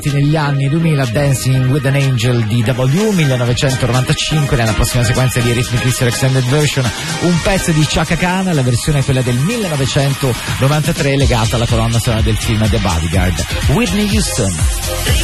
negli anni 2000, Dancing with an Angel di W, 1995, nella prossima sequenza di Rhythmic History Extended Version un pezzo di Chaka Khan, la versione è quella del 1993 legata alla colonna sonora del film The Bodyguard, Whitney Houston.